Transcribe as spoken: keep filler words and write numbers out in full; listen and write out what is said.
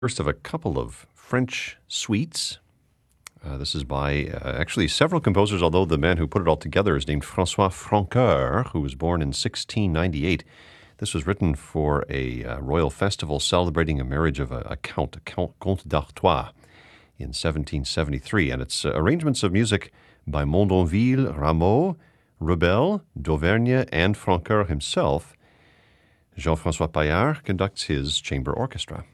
First of a couple of French suites. Uh, this is by uh, actually several composers, although the man who put it all together is named Francois Francoeur, who was born in sixteen ninety-eight. This was written for a uh, royal festival celebrating a marriage of a, a count, a count, Comte d'Artois, in seventeen seventy-three. And it's uh, arrangements of music by Mondonville, Rameau, Rebel, d'Auvergne, and Francoeur himself. Jean-François Paillard conducts his chamber orchestra.